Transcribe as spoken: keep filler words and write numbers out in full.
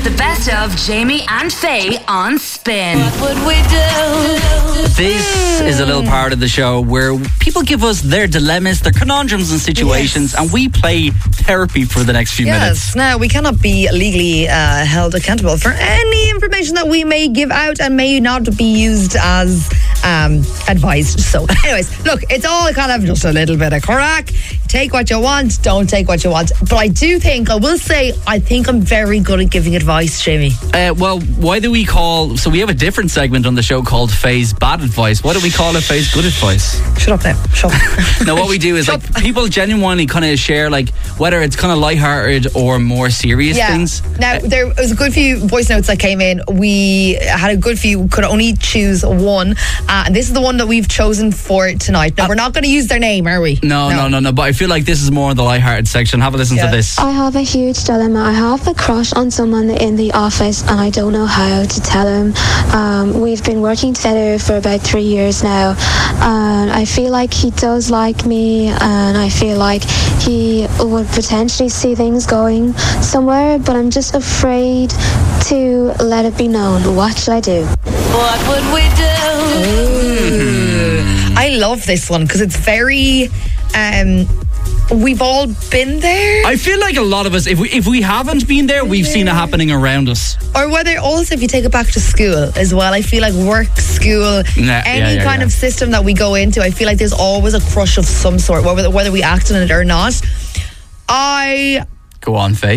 The best of Jamie and Faye on Spin. What would we do? This is a little part of the show where people give us their dilemmas, their conundrums and situations, yes. and we play therapy for the next few yes. minutes. Yes, now we cannot be legally uh, held accountable for any information that we may give out and may not be used as um, advised. So anyways, look, it's all kind of just a little bit of crack. Take what you want, don't take what you want. But I do think, I will say, I think I'm very good at giving advice, Jamie. Uh, well, why do we call, so we have a different segment on the show called Faye's Bad Advice. Why do we call it Faye's Good Advice? Shut up now, shut up. Now what we do is like up. people genuinely kind of share like whether it's kind of lighthearted or more serious yeah. things. Now uh, there was a good few voice notes that came in. We had a good few, could only choose one, uh, and this is the one that we've chosen for tonight. Now uh, we're not going to use their name, are we? No, no, no, no, no, but I feel like this is more in the lighthearted section. Have a listen yeah. to this. I have a huge dilemma. I have a crush on someone in the office and I don't know how to tell him. Um, we've been working together for about three years now, and I feel like he does like me, and I feel like he would potentially see things going somewhere, but I'm just afraid to let it be known. What should I do? What would we do? Ooh. I love this one because it's very um we've all been there. I feel like a lot of us, if we if we haven't been there, we've seen it happening around us. Or whether also if you take it back to school as well, I feel like work, school, yeah, any yeah, yeah, kind yeah. of system that we go into, I feel like there's always a crush of some sort, whether whether we act on it or not. I Go on, Faye.